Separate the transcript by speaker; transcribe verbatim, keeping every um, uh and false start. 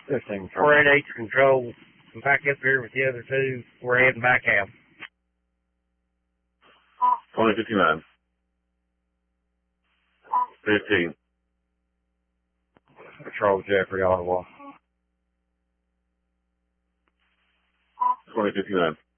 Speaker 1: fifteen.
Speaker 2: four eight eight control. I'm back up here with the other two. We're heading back out.
Speaker 3: twenty fifty-nine. fifteen.
Speaker 1: Patrol Jeffrey, Ottawa.
Speaker 3: twenty fifty-nine.